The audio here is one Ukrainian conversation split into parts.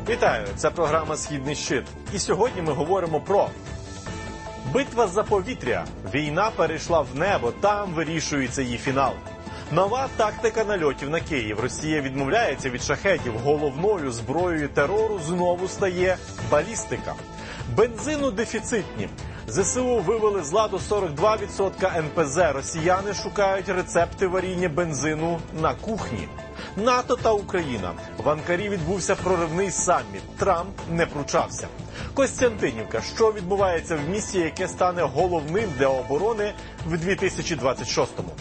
Вітаю! Це програма «Східний щит». І сьогодні ми говоримо про битва за повітря. Війна перейшла в небо, там вирішується її фінал. Нова тактика нальотів на Київ. Росія відмовляється від шахедів. Головною зброєю терору знову стає балістика. Бензину дефіцитні. ЗСУ вивели з ладу 42% НПЗ. Росіяни шукають рецепти варіння бензину на кухні. НАТО та Україна. В Анкарі відбувся проривний саміт. Трамп не пручався. Костянтинівка. Що відбувається в місті, яке стане головним для оборони в 2026-му?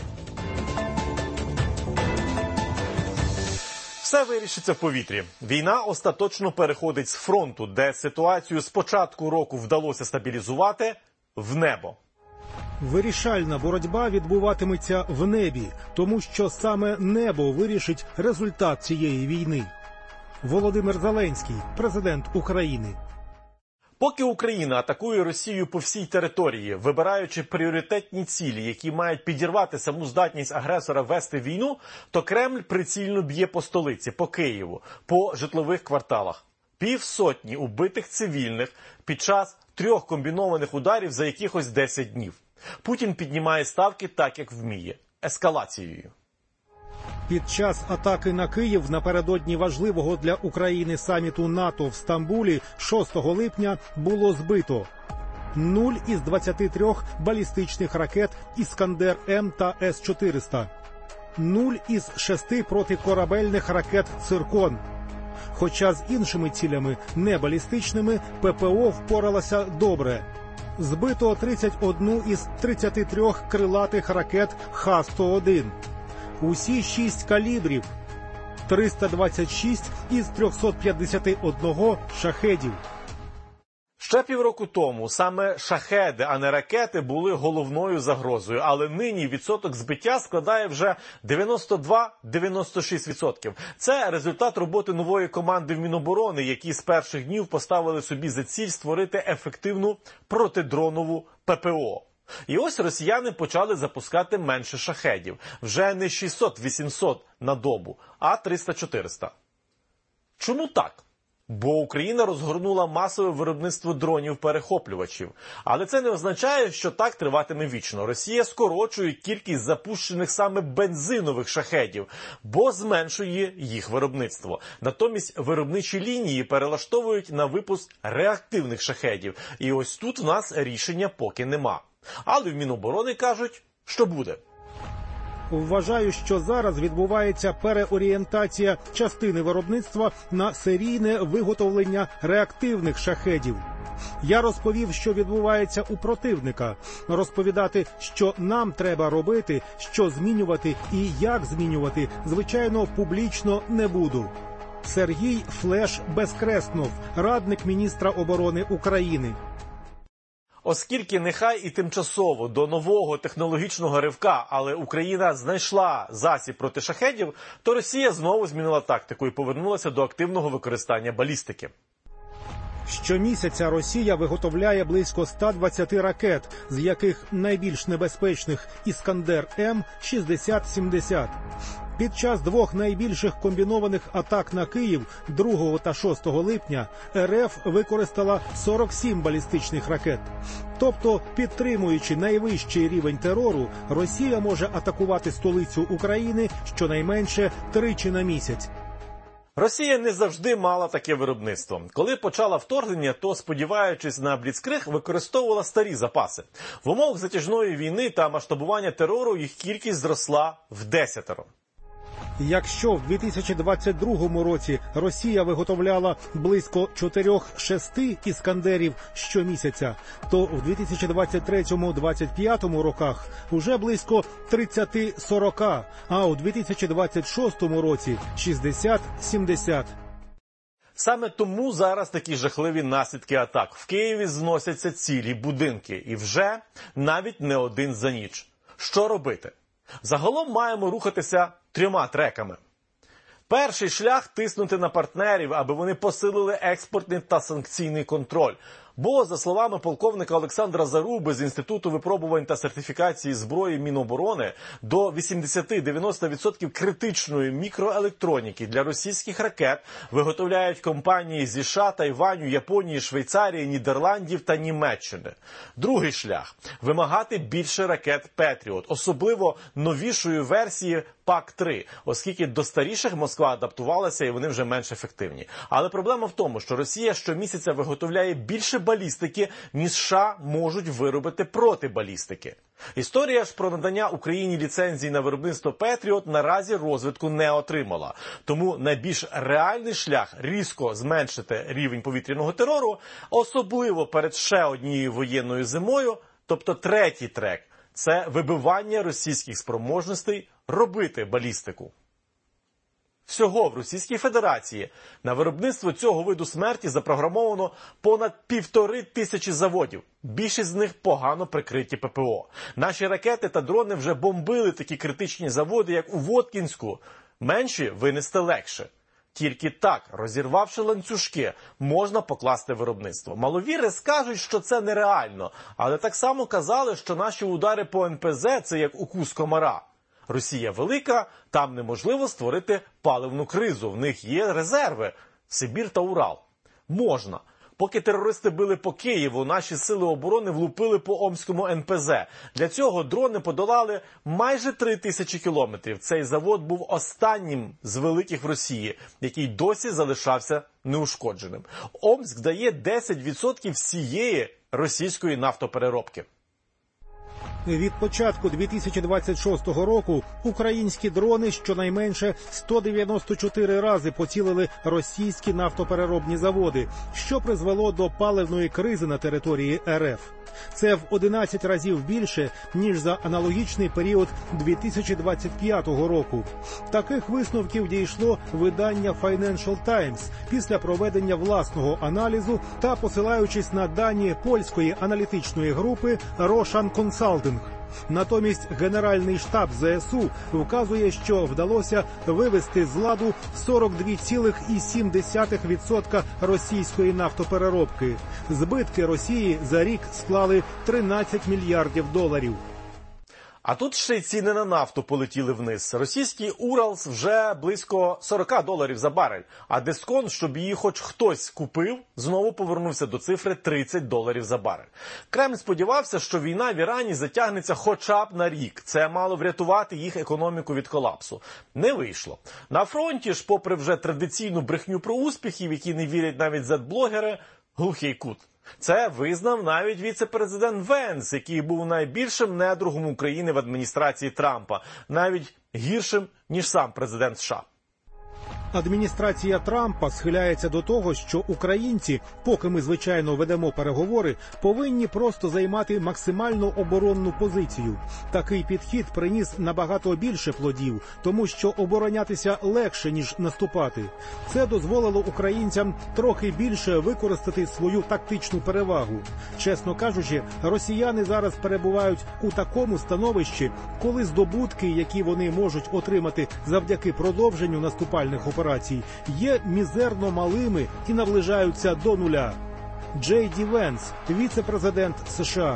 Все вирішиться в повітрі. Війна остаточно переходить з фронту, де ситуацію з початку року вдалося стабілізувати, в небо. Вирішальна боротьба відбуватиметься в небі, тому що саме небо вирішить результат цієї війни. Володимир Зеленський, президент України. Поки Україна атакує Росію по всій території, вибираючи пріоритетні цілі, які мають підірвати саму здатність агресора вести війну, то Кремль прицільно б'є по столиці, по Києву, по житлових кварталах. 50 убитих цивільних під час 3 комбінованих ударів за якихось 10 днів. Путін піднімає ставки так, як вміє – ескалацією. Під час атаки на Київ напередодні важливого для України саміту НАТО в Стамбулі 6 липня було збито 0 із 23 балістичних ракет «Іскандер-М» та С-400, 0 із 6 протикорабельних ракет «Циркон». Хоча з іншими цілями, не балістичними, ППО впоралася добре. Збито 31 із 33 крилатих ракет Х-101. Усі 6 калібрів, 326 із 351 шахедів. Ще півроку тому саме шахеди, а не ракети, були головною загрозою. Але нині відсоток збиття складає вже 92-96%. Це результат роботи нової команди в Міноборони, які з перших днів поставили собі за ціль створити ефективну протидронову ППО. І ось росіяни почали запускати менше шахедів. Вже не 600-800 на добу, а 300-400. Чому так? Бо Україна розгорнула масове виробництво дронів-перехоплювачів. Але це не означає, що так триватиме вічно. Росія скорочує кількість запущених саме бензинових шахедів, бо зменшує їх виробництво. Натомість виробничі лінії перелаштовують на випуск реактивних шахедів. І ось тут в нас рішення поки нема. Але в Міноборони кажуть, що буде. Вважаю, що зараз відбувається переорієнтація частини виробництва на серійне виготовлення реактивних шахедів. Я розповів, що відбувається у противника. Розповідати, що нам треба робити, що змінювати і як змінювати, звичайно, публічно не буду. Сергій Флеш Безкреснов, радник міністра оборони України. Оскільки нехай і тимчасово до нового технологічного ривка, але Україна знайшла засіб проти шахедів, то Росія знову змінила тактику і повернулася до активного використання балістики. Щомісяця Росія виготовляє близько 120 ракет, з яких найбільш небезпечних «Іскандер-М» 60-70. Під час 2 найбільших комбінованих атак на Київ 2 та 6 липня РФ використала 47 балістичних ракет. Тобто, підтримуючи найвищий рівень терору, Росія може атакувати столицю України щонайменше 3 на місяць. Росія не завжди мала таке виробництво. Коли почала вторгнення, то, сподіваючись на бліцкриг, використовувала старі запаси. В умовах затяжної війни та масштабування терору їх кількість зросла в 10. Якщо в 2022 році Росія виготовляла близько 4-6 «Іскандерів» щомісяця, то в 2023-2025 роках уже близько 30-40, а у 2026 році 60-70. Саме тому зараз такі жахливі наслідки атак. В Києві зносяться цілі будинки. І вже навіть не один за ніч. Що робити? Загалом маємо рухатися 3 треками. Перший шлях – тиснути на партнерів, аби вони посилили експортний та санкційний контроль. Бо, за словами полковника Олександра Заруби з Інституту випробувань та сертифікації зброї Міноборони, до 80-90% критичної мікроелектроніки для російських ракет виготовляють компанії зі США, Тайваню, Японії, Швейцарії, Нідерландів та Німеччини. Другий шлях – вимагати більше ракет «Петріот», особливо новішої версії ПАК-3, оскільки до старіших Москва адаптувалася і вони вже менш ефективні. Але проблема в тому, що Росія щомісяця виготовляє більше балістики, ніж США можуть виробити проти балістики. Історія ж про надання Україні ліцензій на виробництво «Петріот» наразі розвитку не отримала. Тому найбільш реальний шлях різко зменшити рівень повітряного терору, особливо перед ще однією воєнною зимою, тобто третій трек – це вибивання російських спроможностей робити балістику. Всього в Російській Федерації на виробництво цього виду смерті запрограмовано понад 1500 заводів. Більшість з них погано прикриті ППО. Наші ракети та дрони вже бомбили такі критичні заводи, як у Воткінську. Менші винести легше. Тільки так, розірвавши ланцюжки, можна покласти виробництво. Маловіри скажуть, що це нереально, але так само казали, що наші удари по НПЗ – це як укус комара. Росія велика, там неможливо створити паливну кризу, в них є резерви – Сибір та Урал. Можна. Поки терористи били по Києву, наші сили оборони влупили по Омському НПЗ. Для цього дрони подолали майже 3000 кілометрів. Цей завод був останнім з великих в Росії, який досі залишався неушкодженим. Омськ дає 10% всієї російської нафтопереробки. Від початку 2026 року українські дрони щонайменше 194 рази поцілили російські нафтопереробні заводи, що призвело до паливної кризи на території РФ. Це в 11 разів більше, ніж за аналогічний період 2025 року. Таких висновків дійшло видання Financial Times після проведення власного аналізу та посилаючись на дані польської аналітичної групи Roshan Consulting. Натомість Генеральний штаб ЗСУ вказує, що вдалося вивести з ладу 42,7% російської нафтопереробки. Збитки Росії за рік склали 13 мільярдів доларів. А тут ще й ціни на нафту полетіли вниз. Російський Уралс вже близько $40 за барель, а дисконт, щоб її хоч хтось купив, знову повернувся до цифри $30 за барель. Кремль сподівався, що війна в Ірані затягнеться хоча б на рік. Це мало врятувати їх економіку від колапсу. Не вийшло. На фронті ж, попри вже традиційну брехню про успіхів, які не вірять навіть зет-блогери, глухий кут. Це визнав навіть віце-президент Венс, який був найбільшим недругом України в адміністрації Трампа, навіть гіршим, ніж сам президент США. Адміністрація Трампа схиляється до того, що українці, поки ми, звичайно, ведемо переговори, повинні просто займати максимально оборонну позицію. Такий підхід приніс набагато більше плодів, тому що оборонятися легше, ніж наступати. Це дозволило українцям трохи більше використати свою тактичну перевагу. Чесно кажучи, росіяни зараз перебувають у такому становищі, коли здобутки, які вони можуть отримати завдяки продовженню наступальних операцій, є мізерно малими і наближаються до нуля. Джей Ді Венс, віце-президент США.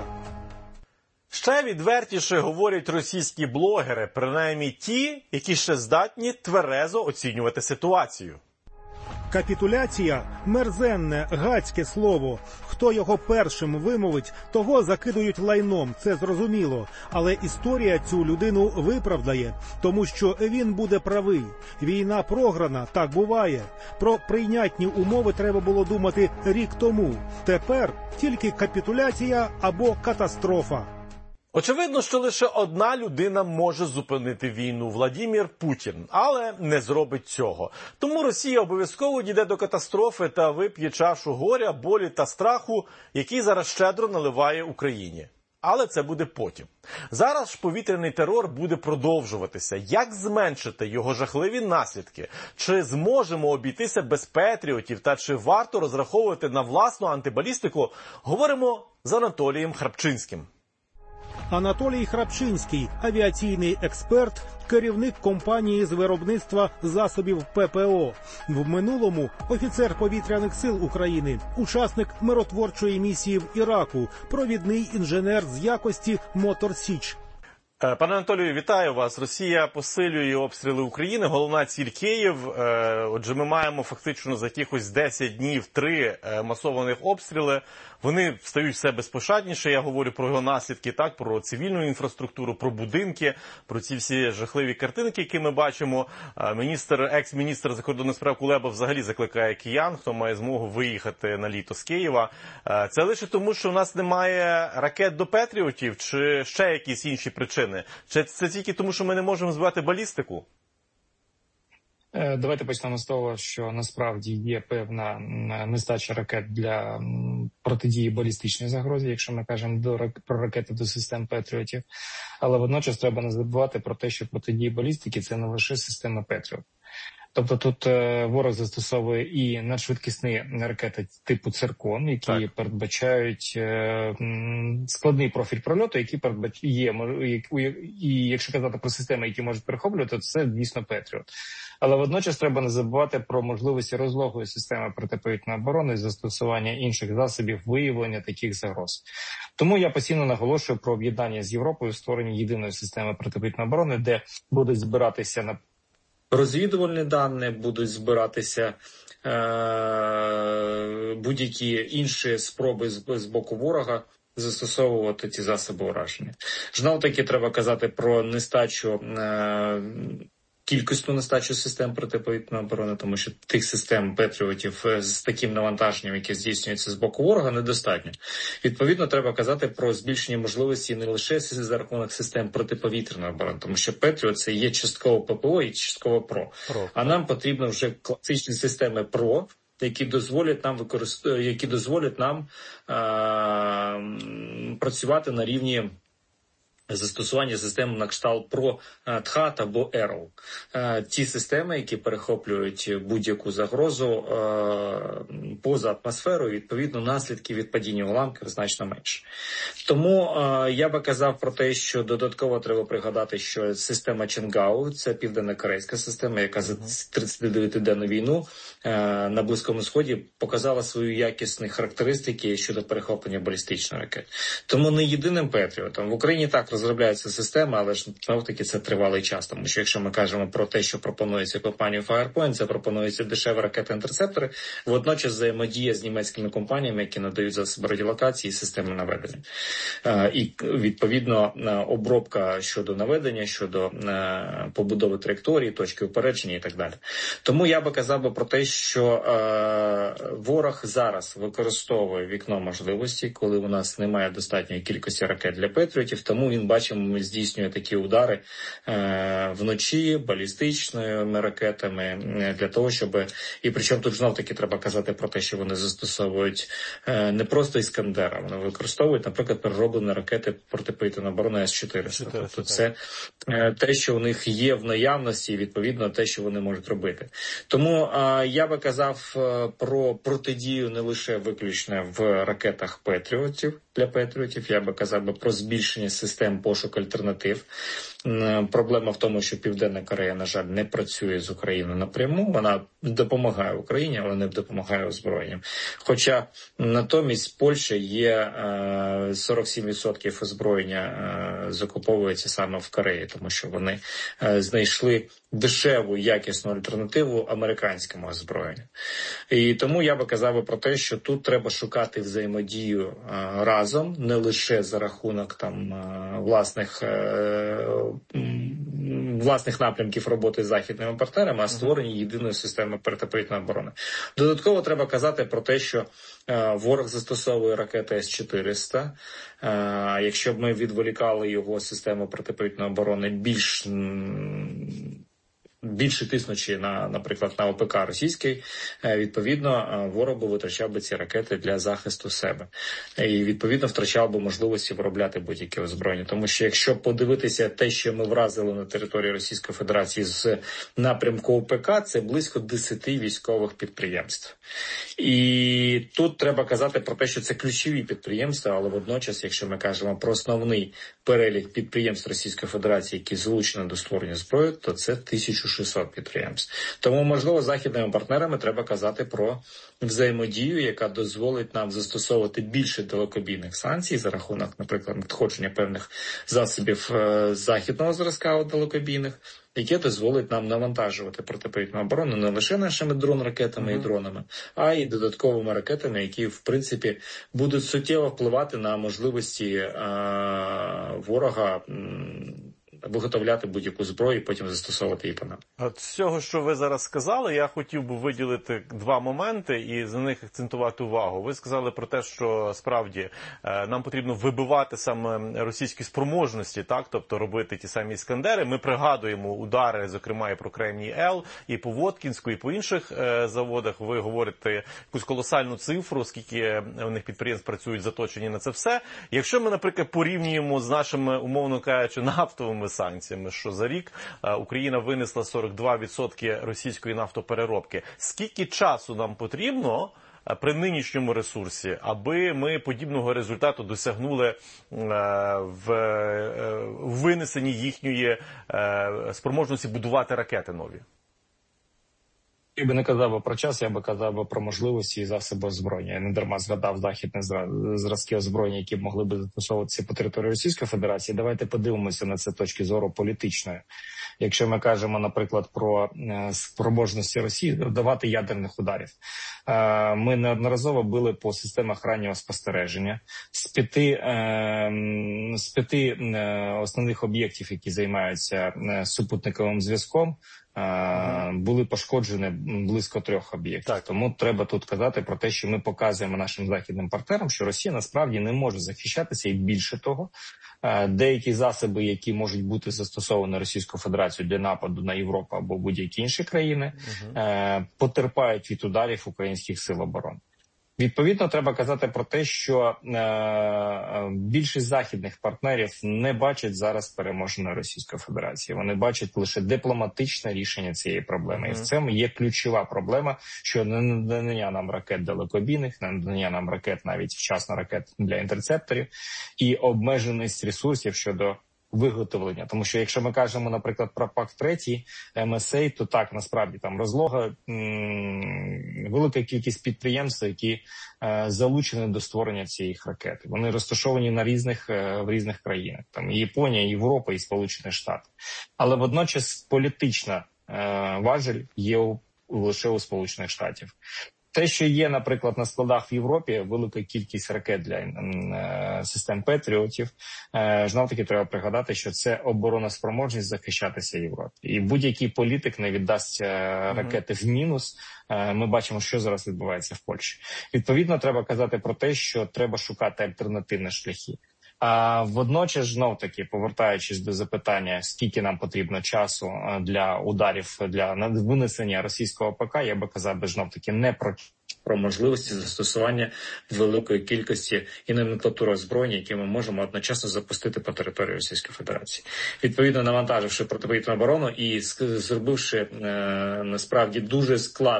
Ще відвертіше говорять російські блогери, принаймні ті, які ще здатні тверезо оцінювати ситуацію. Капітуляція – мерзенне, гадське слово. Хто його першим вимовить, того закидують лайном, це зрозуміло. Але історія цю людину виправдає, тому що він буде правий. Війна програна, так буває. Про прийнятні умови треба було думати рік тому. Тепер тільки капітуляція або катастрофа. Очевидно, що лише одна людина може зупинити війну – Владімір Путін, але не зробить цього. Тому Росія обов'язково дійде до катастрофи та вип'є чашу горя, болі та страху, який зараз щедро наливає Україні. Але це буде потім. Зараз ж повітряний терор буде продовжуватися. Як зменшити його жахливі наслідки? Чи зможемо обійтися без петріотів та чи варто розраховувати на власну антибалістику? Говоримо з Анатолієм Храпчинським. Анатолій Храпчинський, авіаційний експерт, керівник компанії з виробництва засобів ППО. В минулому офіцер повітряних сил України, учасник миротворчої місії в Іраку, провідний інженер з якості «Мотор Січ». Пане Анатолію, вітаю вас. Росія посилює обстріли України, головна ціль Київ. Отже, ми маємо фактично за якихось 10 днів 3 масованих обстріли. Вони стають все безпощадніше. Я говорю про його наслідки, так, про цивільну інфраструктуру, про будинки, про ці всі жахливі картинки, які ми бачимо. Екс-міністр закордонних справ Кулеба взагалі закликає киян, хто має змогу виїхати на літо з Києва. Це лише тому, що у нас немає ракет до Петріотів, чи ще якісь інші причини? Чи це тільки тому, що ми не можемо збивати балістику? Давайте почнемо з того, що насправді є певна нестача ракет для протидії балістичній загрозі, якщо ми кажемо про ракети до систем Петріотів. Але водночас треба не забувати про те, що протидії балістики – це не лише система Петріот. Тобто тут ворог застосовує і надшвидкісні ракети типу «Циркон», які передбачають складний профіль прольоту, які є, і якщо казати про системи, які можуть перехоплювати, то це дійсно «Петріот». Але водночас треба не забувати про можливості розлогої системи протиповітряної оборони і застосування інших засобів виявлення таких загроз. Тому я постійно наголошую про об'єднання з Європою, створення єдиної системи протиповітряної оборони, де будуть збиратися на розвідувальні дані, будуть збиратися будь-які інші спроби з боку ворога застосовувати ці засоби ураження. Знову таки треба казати про нестачу, кількісну нестачу систем протиповітряної оборони, тому що тих систем Петріотів з таким навантаженням, яке здійснюється з боку ворога, недостатньо. Відповідно, треба казати про збільшення можливості не лише за рахунок систем протиповітряної оборони, тому що Петріот – це є частково ППО і частково ПРО. А нам потрібно вже класичні системи ПРО, які дозволять нам працювати на рівні застосування систем на кшталт ПРО ТХАТ або ЕРЛ. Ті системи, які перехоплюють будь-яку загрозу поза атмосферою, відповідно, наслідки від падіння уламків значно менше. Тому я би казав про те, що додатково треба пригадати, що система Ченгау – це південно-корейська система, яка за 39-денну війну на Близькому Сході показала свої якісні характеристики щодо перехоплення балістичної ракети. Тому не єдиним Петріотом. В Україні так розробляється система, але ж знову-таки це тривалий час, тому що якщо ми кажемо про те, що пропонується компанією Firepoint, це пропонується дешеві ракети-інтерцептори, водночас взаємодія з німецькими компаніями, які надають засоби радіолокації і системи наведення. І, відповідно, обробка щодо наведення, щодо побудови траєкторії, точки упередження і так далі. Тому я би казав про те, що ворог зараз використовує вікно можливості, коли у нас немає достатньої кількості ракет для Петріотів, тому він, бачимо, здійснює такі удари вночі балістичними ракетами для того, щоб... І причому тут знов-таки треба казати про те, що вони застосовують не просто «Іскандера», вони використовують, наприклад, перероблені ракети протиповітряної оборони С-400. Тобто це те, що у них є в наявності, і, відповідно, те, що вони можуть робити. Тому я би казав про протидію не лише виключно в ракетах Петріотів, для Петріотів, я би казав про збільшення систем пошуку альтернатив. Проблема в тому, що Південна Корея, на жаль, не працює з Україною напряму. Вона допомагає Україні, але не допомагає озброєнням. Хоча натомість Польща є 47% озброєння закуповується саме в Кореї, тому що вони знайшли дешеву, якісну альтернативу американському озброєнню. І тому я би казав про те, що тут треба шукати взаємодію разом, не лише за рахунок там власних напрямків роботи з західними партнерами, а створення єдиної системи протиповітряної оборони. Додатково треба казати про те, що ворог застосовує ракети С-400. Якщо б ми відволікали його систему протиповітряної оборони більш більше тиснучи наприклад, на ОПК російський, відповідно, ворог би витрачав би ці ракети для захисту себе. І, відповідно, втрачав би можливості виробляти будь-які озброєння. Тому що, якщо подивитися те, що ми вразили на території Російської Федерації з напрямку ОПК, це близько 10 військових підприємств. І тут треба казати про те, що це ключові підприємства, але водночас, якщо ми кажемо про основний перелік підприємств Російської Федерації, які залучені до створення зброї, то це 1600 підприємств. Тому, можливо, з західними партнерами треба казати про взаємодію, яка дозволить нам застосовувати більше далекобійних санкцій за рахунок, наприклад, надходження певних засобів західного зразка далекобійних, яке дозволить нам навантажувати протиповітряну оборону не лише нашими дрон-ракетами і дронами, а й додатковими ракетами, які, в принципі, будуть суттєво впливати на можливості ворога виготовляти будь-яку зброю і потім застосовувати її по нам. От з цього, що ви зараз сказали, я хотів би виділити два моменти і за них акцентувати увагу. Ви сказали про те, що справді нам потрібно вибивати саме російські спроможності, так, тобто робити ті самі «Іскандери». Ми пригадуємо удари, зокрема, і про Кремній Л, і по Воткінську, і по інших заводах. Ви говорите якусь колосальну цифру, скільки у них підприємств працюють заточені на це все. Якщо ми, наприклад, порівнюємо з нашими, умовно кажучи, нафтовими санкціями, що за рік Україна винесла 42% російської нафтопереробки. Скільки часу нам потрібно при нинішньому ресурсі, аби ми подібного результату досягнули в винесенні їхньої спроможності будувати ракети нові? Я би не казав би про час, я би казав би про можливості і засоби озброєння. Я не дарма згадав західні зразки озброєння, які б могли б застосовуватися по території Російської Федерації. Давайте подивимося на це з точки зору політичної. Якщо ми кажемо, наприклад, про спроможності Росії давати ядерних ударів. Ми неодноразово били по системах раннього спостереження. З п'яти основних об'єктів, які займаються супутниковим зв'язком, були пошкоджені близько 3 об'єктів. Тому треба тут казати про те, що ми показуємо нашим західним партнерам, що Росія насправді не може захищатися, і більше того, деякі засоби, які можуть бути застосовані Російською Федерацією для нападу на Європу або будь-які інші країни, потерпають від ударів українських сил оборони. Відповідно, треба казати про те, що більшість західних партнерів не бачать зараз переможеної Російської Федерації. Вони бачать лише дипломатичне рішення цієї проблеми. І в цьому є ключова проблема, що надання нам ракет далекобійних, надання нам ракет, навіть вчасно ракет для інтерцепторів, і обмеженість ресурсів щодо виготовлення. Тому що якщо ми кажемо, наприклад, про ПАК-3, МСА, то так, насправді, там розлога, велика кількість підприємств, які залучені до створення цієї ракети. Вони розташовані в різних країнах. Там і Японія, і Європа, і Сполучені Штати. Але водночас політична важель є лише у Сполучених Штатів. Те, що є, наприклад, на складах в Європі, велика кількість ракет для систем Петріотів, знов-таки треба пригадати, що це обороноспроможність захищатися Європі. І будь-який політик не віддасть ракети в мінус. Ми бачимо, що зараз відбувається в Польщі. Відповідно, треба казати про те, що треба шукати альтернативні шляхи. А водночас, знов-таки, повертаючись до запитання, скільки нам потрібно часу для ударів, для винесення російського ОПК, я би казав, знов-таки, не про можливості застосування великої кількості і номенклатури озброєння, які ми можемо одночасно запустити по території Російської Федерації. Відповідно, навантаживши протиповітряну оборону і зробивши насправді дуже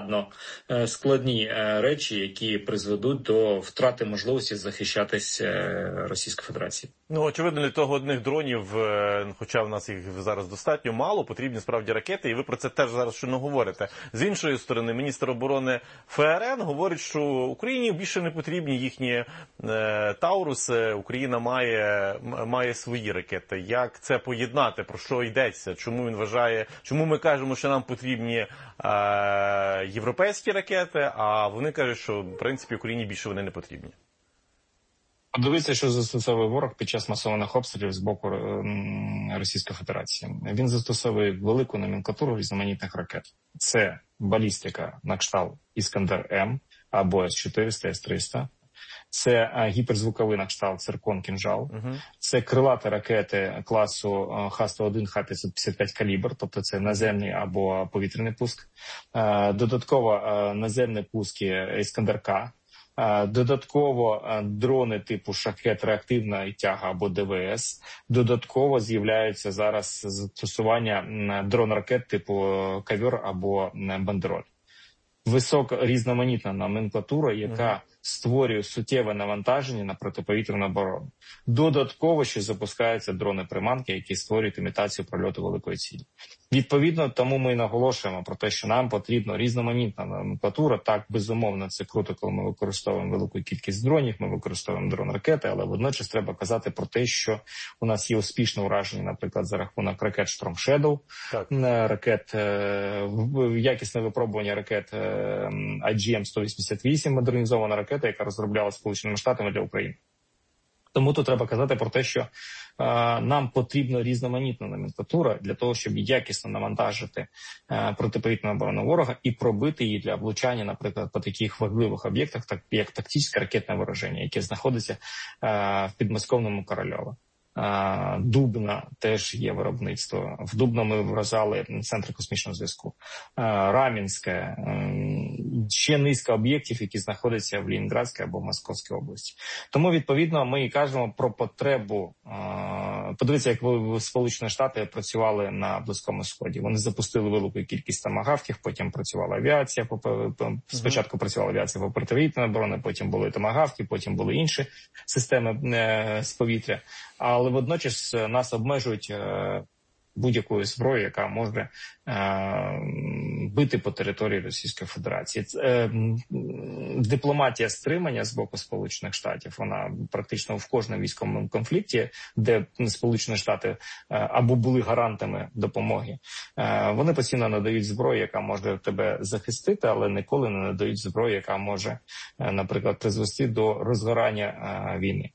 складні речі, які призведуть до втрати можливості захищатись Російської Федерації. Ну, очевидно, для того одних дронів, хоча в нас їх зараз достатньо мало, потрібні справді ракети, і ви про це теж зараз щойно говорите. З іншої сторони, міністр оборони ФРН говорить, що Україні більше не потрібні їхні Тауруси, Україна має свої ракети. Як це поєднати? Про що йдеться? Чому він вважає, чому ми кажемо, що нам потрібні європейські ракети, а вони кажуть, що в принципі Україні більше вони не потрібні? Подивіться, що застосовує ворог під час масованих обстрілів з боку Російської Федерації. Він застосовує велику номенклатуру різноманітних ракет. Це балістика на кшталт «Іскандер-М» або С-400, С-300. Це гіперзвуковий на кшталт «Циркон», «Кінжал». Це крилаті ракети класу Х-101, Х-555 «Калібр», тобто це наземний або повітряний пуск. Додатково наземні пуски «Іскандер-К». Додатково дрони типу «Шахет», реактивна тяга або ДВС. Додатково з'являються зараз застосування дрон-ракет типу «Ковер» або «Бандероль». Висока різноманітна номенклатура, яка створює суттєве навантаження на протиповітряну оборону. Додатково ще запускаються дрони-приманки, які створюють імітацію прольоту великої цілі. Відповідно, тому ми наголошуємо про те, що нам потрібна різноманітна номенклатура. Так, безумовно, це круто, коли ми використовуємо велику кількість дронів, ми використовуємо дрон-ракети, але водночас треба казати про те, що у нас є успішне ураження, наприклад, за рахунок ракет Storm Shadow, ракет, якісне випробування ракет IGM-188, модернізована ракета, яка розроблялася Сполученими Штатами для України. Тому тут треба казати про те, що нам потрібна різноманітна номенклатура для того, щоб якісно навантажити протиповітряну оборону ворога і пробити її для влучання, наприклад, по таких важливих об'єктах, так як тактичне ракетне вороження, яке знаходиться в підмосковному Корольово. Дубна теж є виробництво. В Дубно ми вражали Центр космічного зв'язку. Рамінське, ще низка об'єктів, які знаходяться в Ленінградській або Московській області. Тому, відповідно, ми і кажемо про потребу. Подивіться, як Сполучені Штати працювали на Близькому Сході. Вони запустили велику кількість томагавків, потім працювала авіація. Спочатку працювала авіація по протиповітряній обороні, потім були томагавки, потім були інші системи з повітря. Але водночас нас обмежують будь-якою зброєю, яка може бити по території Російської Федерації. Дипломатія стримання з боку Сполучених Штатів, вона практично в кожному військовому конфлікті, де Сполучені Штати або були гарантами допомоги, вони постійно надають зброю, яка може тебе захистити, але ніколи не надають зброю, яка може, наприклад, призвести до розгорання війни.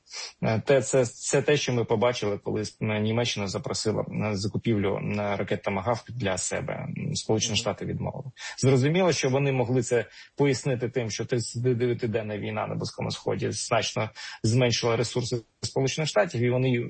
Це те, що ми побачили, коли Німеччина запросила закупівлю ракет «Томагавк» для себе. Сполучені Штати відмовили. Зрозуміло, що вони могли це пояснити тим, що 39-денна війна на Близькому Сході значно зменшила ресурси Сполучених Штатів, і вони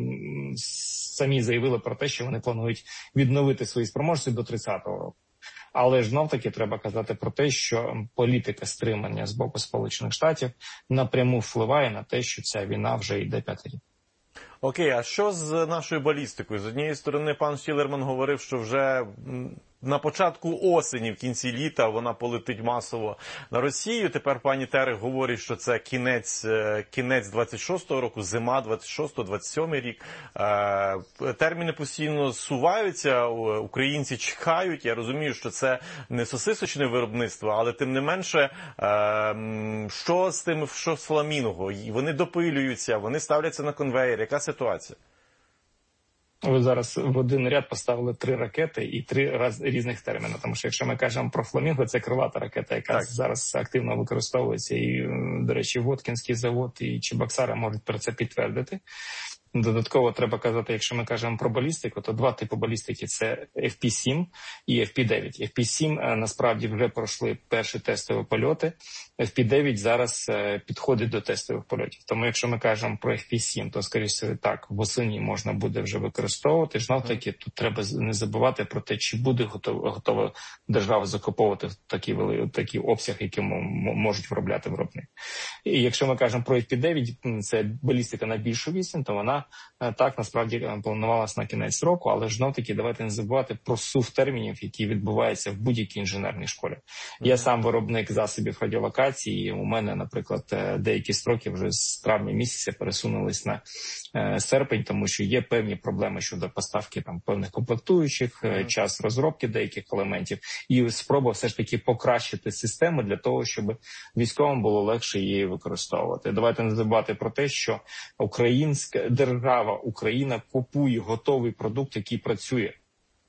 самі заявили про те, що вони планують відновити свої спроможності до 30-го року. Але ж знов-таки треба казати про те, що політика стримання з боку Сполучених Штатів напряму впливає на те, що ця війна вже йде 5 років. Окей, а що з нашою балістикою? З однієї сторони, пан Шілерман говорив, що вже на початку осені, в кінці літа, вона полетить масово на Росію. Тепер пані Терех говорить, що це кінець 26-го року, зима 26-27 рік. Терміни постійно зсуваються, українці чекають. Я розумію, що це не сосисочне виробництво, але тим не менше, що з тим, що з Фламінго? Вони допилюються, вони ставляться на конвеєр. Яка ситуація? Ви зараз в один ряд поставили 3 ракети і 3 різних терміни. Тому що якщо ми кажемо про «Фламінго», це крилата ракета, яка зараз активно використовується. І, до речі, Воткінський завод і Чебоксари можуть про це підтвердити. Додатково треба казати, якщо ми кажемо про балістику, то 2 типи балістики – це FP-7 і FP-9. FP-7 насправді вже пройшли перші тестові польоти, FP-9 зараз підходить до тестових польотів. Тому якщо ми кажемо про FP-7, то, скоріше так, восени можна буде вже використовувати. Знов-таки тут треба не забувати про те, чи буде готова держава закуповувати такі обсяги, які можуть виробляти виробник. І якщо ми кажемо про FP-9, це балістика на більшу відстань, то вона так, насправді, планувалася на кінець року, але ж знов-таки давайте не забувати про сув термінів, які відбуваються в будь-якій інженерній школі. Я сам виробник засобів радіолокації, і у мене, наприклад, деякі строки вже з травня місяця пересунулись на серпень, тому що є певні проблеми щодо поставки там певних комплектуючих, час розробки деяких елементів, і спроба все ж таки покращити систему для того, щоб військовим було легше її використовувати. Давайте не забувати про те, що українська держава, Україна купує готовий продукт, який працює.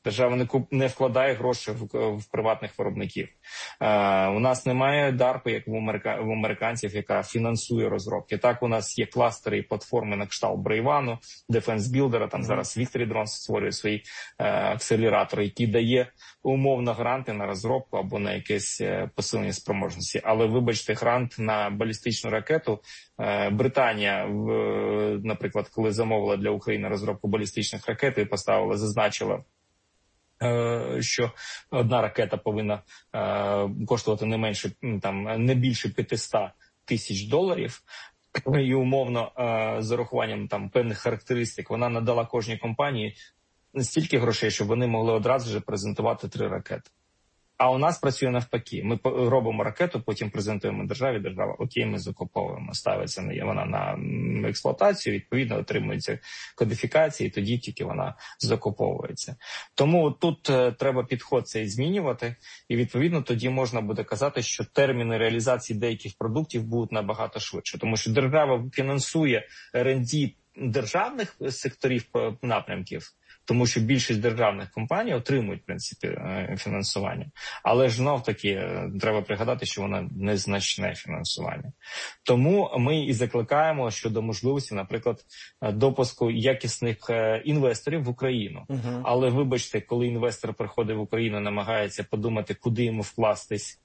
Держава не вкладає гроші в приватних виробників. У нас немає DARPA, як в американців, яка фінансує розробки. Так, у нас є кластери і платформи на кшталт Брейвану, Defense Builder, там зараз Victory Drones створює свої акселератори, які дає умовно гранти на розробку або на якесь посилення спроможності. Але, вибачте, грант на балістичну ракету Британія, наприклад, коли замовила для України розробку балістичних ракет і зазначила, що одна ракета повинна коштувати не більше 500 тисяч доларів, і умовно з урахуванням певних характеристик вона надала кожній компанії стільки грошей, щоб вони могли одразу ж презентувати 3 ракети. А у нас працює навпаки. Ми робимо ракету, потім презентуємо державі, держава, окей, ми закуповуємо. Ставиться вона на експлуатацію, відповідно отримується кодифікація, і тоді тільки вона закуповується. Тому тут треба підход цей змінювати, і відповідно тоді можна буде казати, що терміни реалізації деяких продуктів будуть набагато швидше. Тому що держава фінансує R&D державних секторів напрямків, тому що більшість державних компаній отримують, в принципі, фінансування. Але ж знов-таки треба пригадати, що воно незначне фінансування. Тому ми і закликаємо щодо можливості, наприклад, допуску якісних інвесторів в Україну. Але вибачте, коли інвестор приходить в Україну, намагається подумати, куди йому вкластись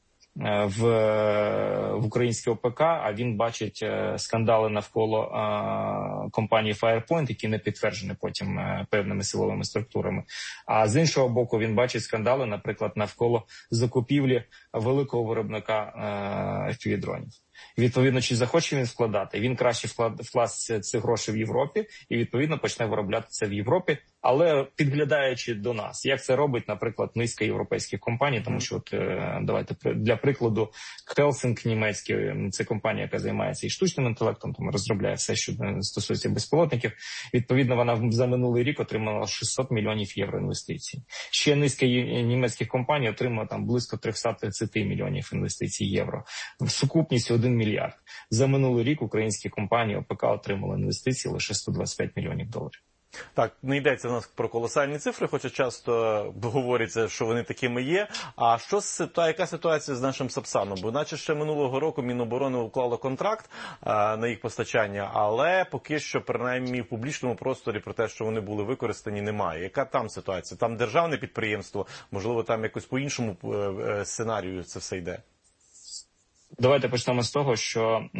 в українське ОПК, а він бачить скандали навколо компанії Firepoint, які не підтверджені потім певними силовими структурами. А з іншого боку, він бачить скандали, наприклад, навколо закупівлі великого виробника FPV-дронів. Відповідно, чи захоче він вкладати? Він краще вкласти ці гроші в Європі і, відповідно, почне виробляти це в Європі, але підглядаючи до нас. Як це робить, наприклад, низка європейських компаній, тому що, давайте, для прикладу, Helsing німецький, це компанія, яка займається і штучним інтелектом, тому розробляє все, що стосується безпілотників. Відповідно, вона за минулий рік отримала 600 мільйонів євро інвестицій. Ще низка німецьких компаній отримала близько 330 мільйонів інвестицій євро. В сукупність 1 мільярд. За минулий рік українські компанії ОПК отримали інвестиції лише 125 мільйонів доларів. Так, не йдеться в нас про колосальні цифри, хоча часто говориться, що вони такими є. А яка ситуація з нашим Сапсаном? Бо наче ще минулого року Міноборони уклало контракт на їх постачання, але поки що, принаймні, в публічному просторі про те, що вони були використані, немає. Яка там ситуація? Там державне підприємство, можливо, там якось по іншому сценарію це все йде? Давайте почнемо з того, що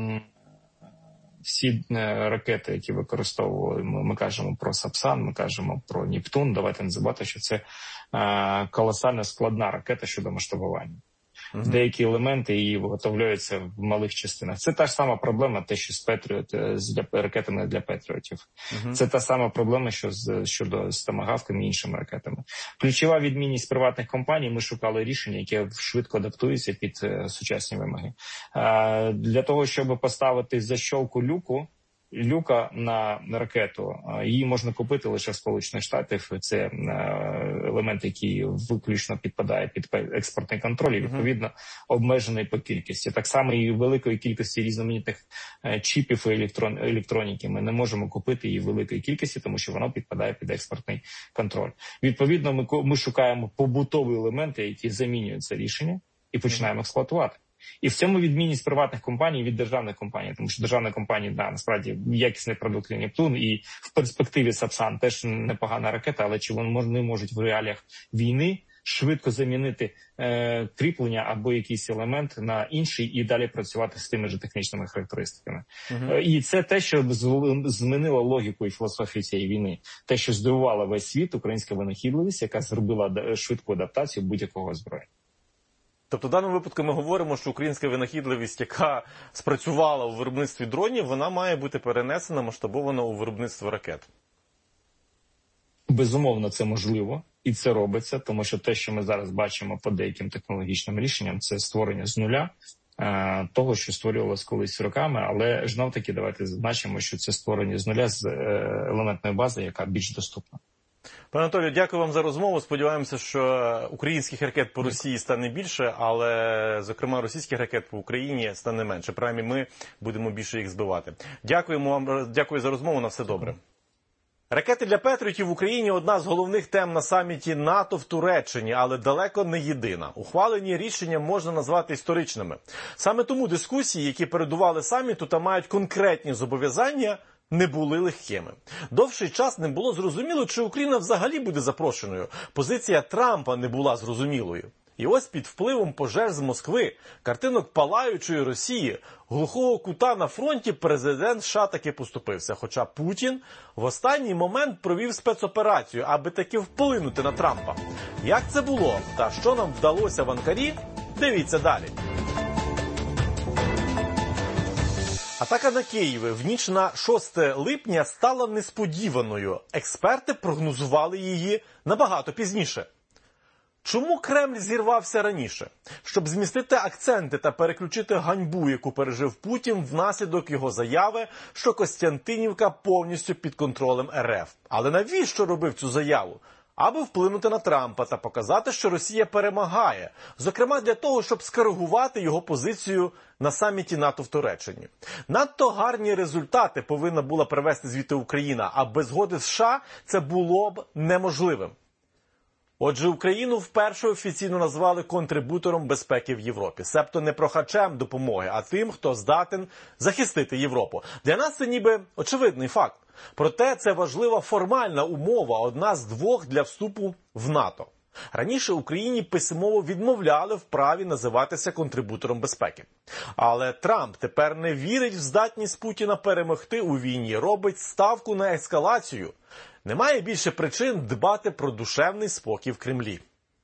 всі ракети, які використовували, ми кажемо про Сапсан, ми кажемо про Нептун, давайте не забувати, що це колосально складна ракета щодо масштабування. Деякі елементи її виготовляються в малих частинах. Це та ж сама проблема, те, що з Петріот, з ракетами для Петріотів. Це та сама проблема, що щодо з томагавками і іншими ракетами. Ключова відмінність приватних компаній, ми шукали рішення, яке швидко адаптується під сучасні вимоги. Для того, щоб поставити защолку люка на ракету, її можна купити лише в Сполучених Штатах. Це елемент, який виключно підпадає під експортний контроль і, відповідно, обмежений по кількості. Так само і великої кількості різноманітних чіпів і електроніки ми не можемо купити її в великій кількості, тому що воно підпадає під експортний контроль. Відповідно, ми шукаємо побутові елементи, які замінюють це рішення, і починаємо експлуатувати. І в цьому відмінність приватних компаній від державних компаній, тому що державні компанії, насправді, якісний продукт Нептун, і в перспективі Сапсан теж непогана ракета, але чи вони можуть в реаліях війни швидко замінити кріплення або якийсь елемент на інший і далі працювати з тими ж технічними характеристиками. І це те, що змінило логіку і філософію цієї війни. Те, що здивувало весь світ, українська винахідливість, яка зробила швидку адаптацію будь-якого озброєння. Тобто в даному випадку ми говоримо, що українська винахідливість, яка спрацювала у виробництві дронів, вона має бути перенесена, масштабована у виробництво ракет. Безумовно, це можливо. І це робиться, тому що те, що ми зараз бачимо по деяким технологічним рішенням, це створення з нуля того, що створювалося колись роками, але знов-таки давайте зазначимо, що це створення з нуля з елементної бази, яка більш доступна. Пане Анатолію, дякую вам за розмову. Сподіваємося, що українських ракет по Росії стане більше, але, зокрема, російських ракет по Україні стане менше. Принаймні, ми будемо більше їх збивати. Дякуємо вам, дякую за розмову, на все добре. Ракети для Петріотів в Україні – одна з головних тем на саміті НАТО в Туреччині, але далеко не єдина. Ухвалені рішення можна назвати історичними. Саме тому дискусії, які передували саміту та мають конкретні зобов'язання, не були легкими. Довший час не було зрозуміло, чи Україна взагалі буде запрошеною. Позиція Трампа не була зрозумілою. І ось під впливом пожеж з Москви, картинок палаючої Росії, глухого кута на фронті президент США таки поступився. Хоча Путін в останній момент провів спецоперацію, аби таки вплинути на Трампа. Як це було та що нам вдалося в Анкарі, дивіться далі. Атака на Київ в ніч на 6 липня стала несподіваною. Експерти прогнозували її набагато пізніше. Чому Кремль зірвався раніше? Щоб змістити акценти та переключити ганьбу, яку пережив Путін внаслідок його заяви, що Костянтинівка повністю під контролем РФ. Але навіщо робив цю заяву? Аби вплинути на Трампа та показати, що Росія перемагає. Зокрема для того, щоб скоригувати його позицію на саміті НАТО в Туреччині. Надто гарні результати повинна була привести звідти Україна, а без згоди США це було б неможливим. Отже, Україну вперше офіційно назвали контрибутором безпеки в Європі. Себто не прохачем допомоги, а тим, хто здатен захистити Європу. Для нас це ніби очевидний факт. Проте це важлива формальна умова, одна з двох для вступу в НАТО. Раніше Україні письмово відмовляли в праві називатися контрибутором безпеки. Але Трамп тепер не вірить в здатність Путіна перемогти у війні, робить ставку на ескалацію. Немає більше причин дбати про душевний спокій в Кремлі.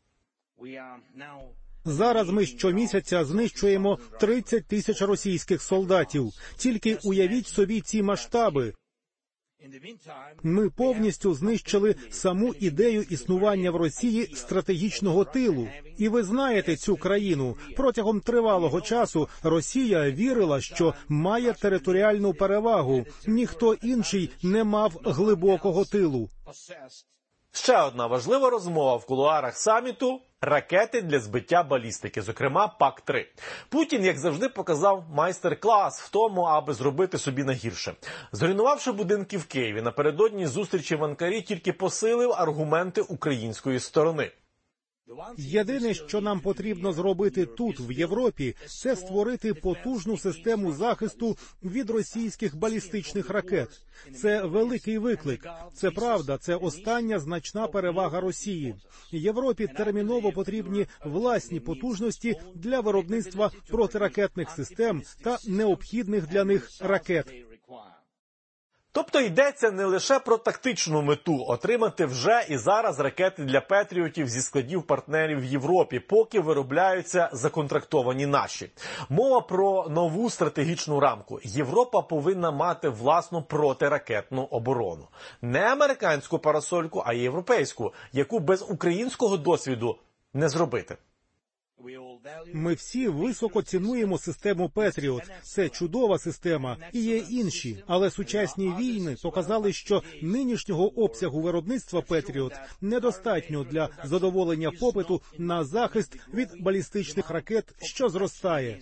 Зараз ми щомісяця знищуємо 30 тисяч російських солдатів. Тільки уявіть собі ці масштаби. Ми повністю знищили саму ідею існування в Росії стратегічного тилу. І ви знаєте цю країну. Протягом тривалого часу Росія вірила, що має територіальну перевагу. Ніхто інший не мав глибокого тилу. Ще одна важлива розмова в кулуарах саміту – ракети для збиття балістики, зокрема ПАК-3. Путін, як завжди, показав майстер-клас в тому, аби зробити собі найгірше. Зруйнувавши будинки в Києві, напередодні зустрічі в Анкарі тільки посилив аргументи української сторони. Єдине, що нам потрібно зробити тут, в Європі, це створити потужну систему захисту від російських балістичних ракет. Це великий виклик. Це правда, це остання значна перевага Росії. Європі терміново потрібні власні потужності для виробництва протиракетних систем та необхідних для них ракет. Тобто йдеться не лише про тактичну мету – отримати вже і зараз ракети для Петріотів зі складів партнерів в Європі, поки виробляються законтрактовані наші. Мова про нову стратегічну рамку. Європа повинна мати власну протиракетну оборону. Не американську парасольку, а європейську, яку без українського досвіду не зробити. Ми всі високо цінуємо систему «Петріот». Це чудова система, і є інші. Але сучасні війни показали, що нинішнього обсягу виробництва «Петріот» недостатньо для задоволення попиту на захист від балістичних ракет, що зростає.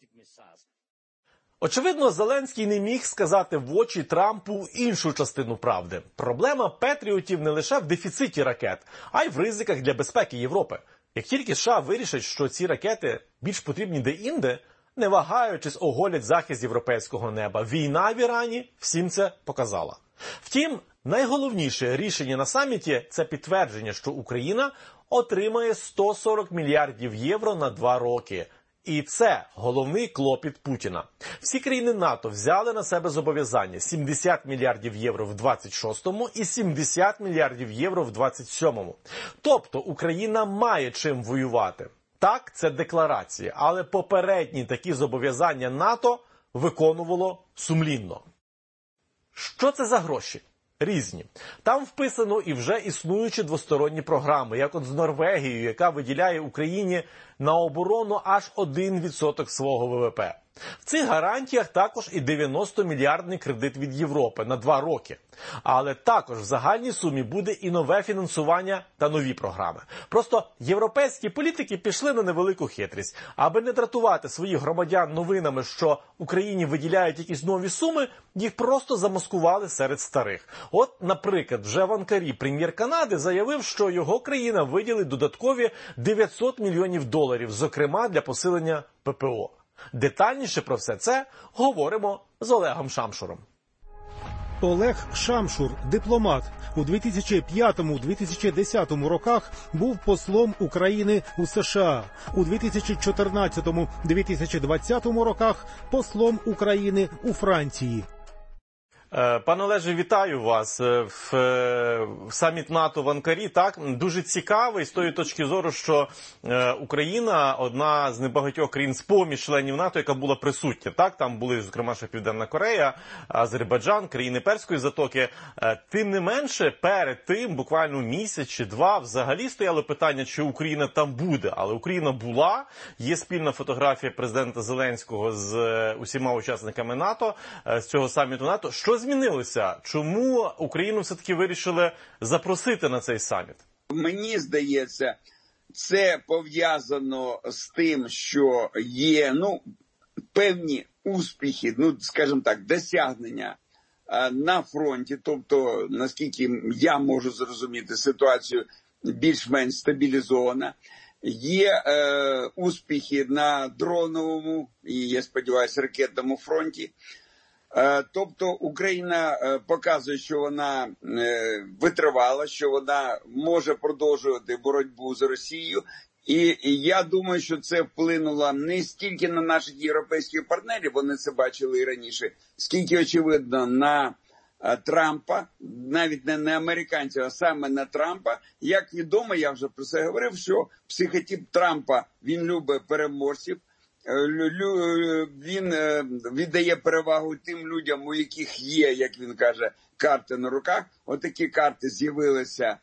Очевидно, Зеленський не міг сказати в очі Трампу іншу частину правди. Проблема Петріотів не лише в дефіциті ракет, а й в ризиках для безпеки Європи. Як тільки США вирішать, що ці ракети більш потрібні де-інде, не вагаючись оголять захист європейського неба. Війна в Ірані всім це показала. Втім, найголовніше рішення на саміті – це підтвердження, що Україна отримає 140 мільярдів євро на 2 роки. І це головний клопіт Путіна. Всі країни НАТО взяли на себе зобов'язання 70 мільярдів євро в 26-му і 70 мільярдів євро в 27-му. Тобто Україна має чим воювати. Так, це декларації, але попередні такі зобов'язання НАТО виконувало сумлінно. Що це за гроші? Різні. Там вписано і вже існуючі двосторонні програми, як от з Норвегією, яка виділяє Україні на оборону аж 1% свого ВВП. В цих гарантіях також і 90-мільярдний кредит від Європи на 2 роки. Але також в загальній сумі буде і нове фінансування та нові програми. Просто європейські політики пішли на невелику хитрість. Аби не дратувати своїх громадян новинами, що Україні виділяють якісь нові суми, їх просто замаскували серед старих. От, наприклад, вже в Анкарі прем'єр Канади заявив, що його країна виділить додаткові $900 мільйонів, зокрема для посилення ППО. Детальніше про все це говоримо з Олегом Шамшуром. Олег Шамшур, дипломат, у 2005-2010 роках був послом України у США. У 2014-2020 роках послом України у Франції. Пане Олеже, вітаю вас в саміт НАТО в Анкарі. Так, дуже цікавий з тої точки зору, що Україна одна з небагатьох країн з-поміж членів НАТО, яка була присутня. Так, там були, зокрема, ще Південна Корея, Азербайджан, країни Перської затоки. Тим не менше, перед тим, буквально місяць чи два, взагалі стояло питання, чи Україна там буде. Але Україна була. Є спільна фотографія президента Зеленського з усіма учасниками НАТО, з цього саміту НАТО. Що змінилося? Чому Україну все-таки вирішили запросити на цей саміт? Мені здається, це пов'язано з тим, що є певні успіхи, скажімо так, досягнення на фронті. Тобто, наскільки я можу зрозуміти, ситуацію більш-менш стабілізована. Є успіхи на дроновому і, я сподіваюся, ракетному фронті. Тобто Україна показує, що вона витривала, що вона може продовжувати боротьбу з Росією. І я думаю, що це вплинуло не стільки на наших європейських партнерів, вони це бачили і раніше, скільки, очевидно, на Трампа, навіть не на американців, а саме на Трампа. Як відомо, я вже про це говорив, що психотип Трампа, він любить переможців. Він віддає перевагу тим людям, у яких є, як він каже, карти на руках. Отакі карти з'явилися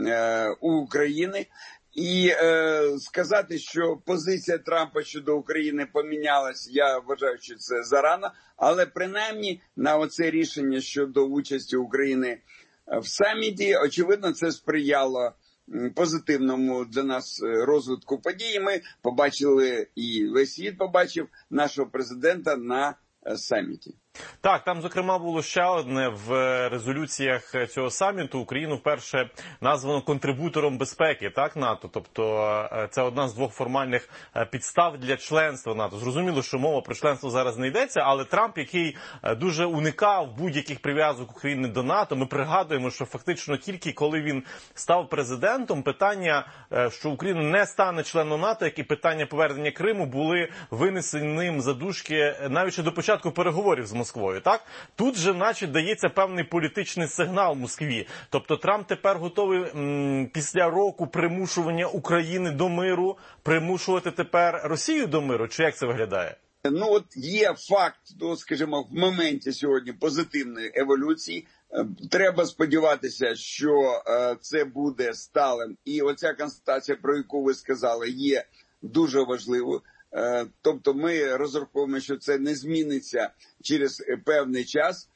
у України. І сказати, що позиція Трампа щодо України помінялась, я вважаю, що це зарано. Але принаймні на оце рішення щодо участі України в саміті, очевидно, це сприяло позитивному для нас розвитку подій. Ми побачили, і весь світ побачив нашого президента на саміті. Так, там, зокрема, було ще одне в резолюціях цього саміту. Україну вперше названо контрибутором безпеки, так, НАТО. Тобто це одна з двох формальних підстав для членства НАТО. Зрозуміло, що мова про членство зараз не йдеться, але Трамп, який дуже уникав будь-яких прив'язок України до НАТО, ми пригадуємо, що фактично тільки коли він став президентом, питання, що Україна не стане членом НАТО, як і питання повернення Криму, були винесені ним за дужки навіть ще до початку переговорів з Москвою, так? Тут же, наче, дається певний політичний сигнал Москві. Тобто Трамп тепер готовий після року примушування України до миру, примушувати тепер Росію до миру? Чи як це виглядає? От є факт, скажімо, в моменті сьогодні позитивної еволюції. Треба сподіватися, що це буде сталим. І оця констатація, про яку ви сказали, є дуже важливою. Тобто ми розраховуємо, що це не зміниться через певний час.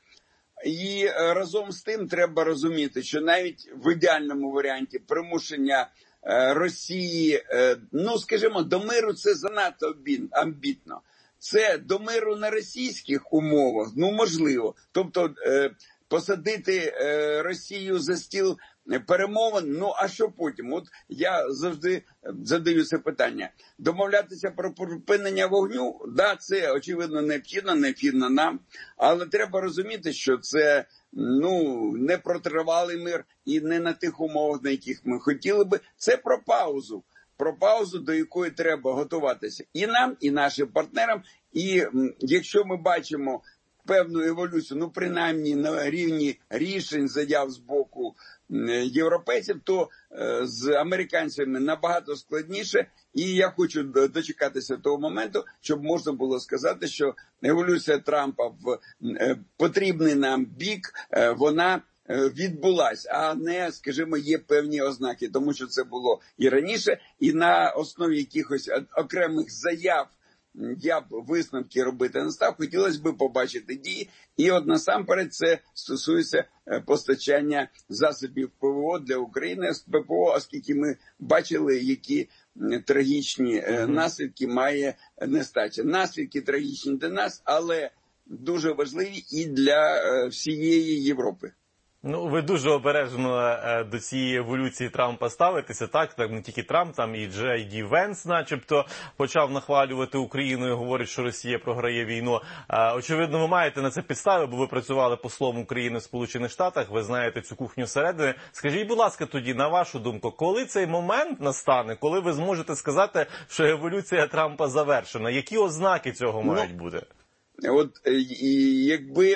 І разом з тим треба розуміти, що навіть в ідеальному варіанті примушення Росії, скажімо, до миру це занадто амбітно. Це до миру на російських умовах, можливо. Тобто посадити Росію за стіл перемовин, а що потім? От я завжди задаю це питання. Домовлятися про припинення вогню, да, це очевидно необхідно нам, але треба розуміти, що це не про тривалий мир і не на тих умовах, на яких ми хотіли би. Це про паузу, до якої треба готуватися і нам, і нашим партнерам. І якщо ми бачимо певну еволюцію, принаймні на рівні рішень, заяв з боку європейців, то з американцями набагато складніше. І я хочу дочекатися того моменту, щоб можна було сказати, що еволюція Трампа в потрібний нам бік, вона відбулась, а не, скажімо, є певні ознаки, тому що це було і раніше, і на основі якихось окремих заяв я б висновки робити не став, хотілося б побачити дії. І от насамперед це стосується постачання засобів ПВО для України з ППО, оскільки ми бачили, які трагічні наслідки має нестача. Наслідки трагічні для нас, але дуже важливі і для всієї Європи. Ну, ви дуже обережно до цієї еволюції Трампа ставитеся, так? Так, не тільки Трамп, там і Джей Ді Венс, начебто, почав нахвалювати Україну і говорить, що Росія програє війну. Очевидно, ви маєте на це підстави, бо ви працювали послом України в Сполучених Штатах, ви знаєте цю кухню зсередини. Скажіть, будь ласка, тоді, на вашу думку, коли цей момент настане, коли ви зможете сказати, що еволюція Трампа завершена? Які ознаки цього мають бути? От і якби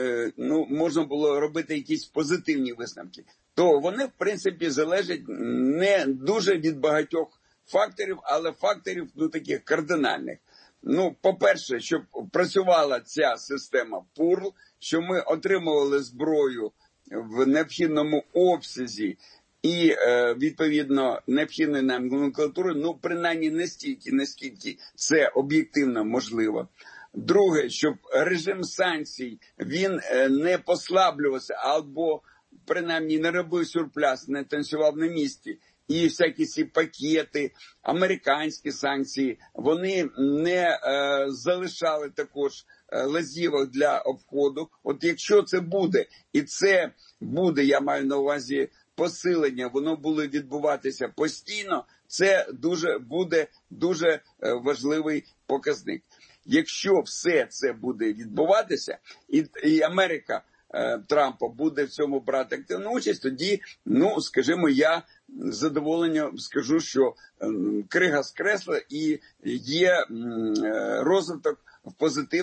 можна було робити якісь позитивні висновки, то вони, в принципі, залежать не дуже від багатьох факторів, але факторів, таких кардинальних. По-перше, щоб працювала ця система ПУРЛ, що ми отримували зброю в необхідному обсязі і, відповідно, необхідної нам номенклатури, принаймні не стільки, наскільки це об'єктивно можливо. Друге, щоб режим санкцій, він не послаблювався або, принаймні, не робив сюрпляс, не танцював на місці. І всякі ці пакети, американські санкції, вони не залишали також лазівок для обходу. От якщо це буде, і це буде, я маю на увазі посилення, воно буде відбуватися постійно, це буде дуже важливий показник. Якщо все це буде відбуватися, і Америка Трампа буде в цьому брати активну участь, тоді, скажімо, я з задоволенням скажу, що крига з кресла і є розвиток в